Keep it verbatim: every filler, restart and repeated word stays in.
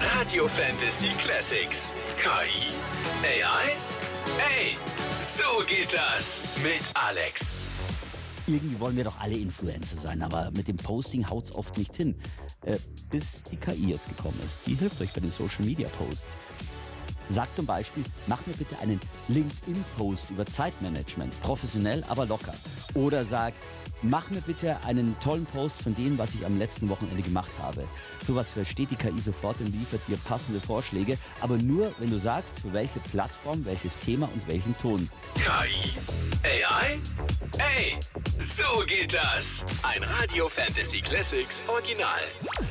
Radio Fantasy Classics. K I? A I? Ey, so geht das mit Alex. Irgendwie wollen wir doch alle Influencer sein, aber mit dem Posting haut's oft nicht hin. Äh, bis die K I jetzt gekommen ist. Die hilft euch bei den Social Media Posts. Sag zum Beispiel, mach mir bitte einen LinkedIn-Post über Zeitmanagement. Professionell, aber locker. Oder sag, mach mir bitte einen tollen Post von dem, was ich am letzten Wochenende gemacht habe. Sowas versteht die K I sofort und liefert dir passende Vorschläge. Aber nur, wenn du sagst, für welche Plattform, welches Thema und welchen Ton. K I? A I? Ey, so geht das. Ein Radio Fantasy Classics Original.